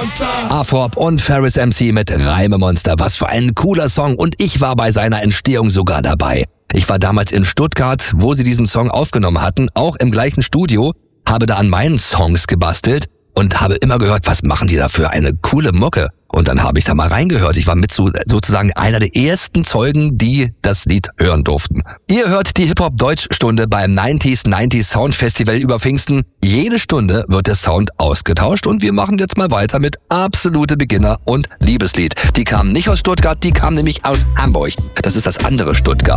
Reimemonster. Afrop und Ferris MC mit Reimemonster. Was für ein cooler Song. Und ich war bei seiner Entstehung sogar dabei. Ich war damals in Stuttgart, wo sie diesen Song aufgenommen hatten, auch im gleichen Studio, habe da an meinen Songs gebastelt und habe immer gehört, was machen die da für eine coole Mucke. Und dann habe ich da mal reingehört. Ich war mit sozusagen einer der ersten Zeugen, die das Lied hören durften. Ihr hört die Hip-Hop-Deutsch-Stunde beim 90s Sound Festival über Pfingsten. Jede Stunde wird der Sound ausgetauscht und wir machen jetzt mal weiter mit Absolute Beginner und Liebeslied. Die kamen nicht aus Stuttgart, die kamen nämlich aus Hamburg. Das ist das andere Stuttgart.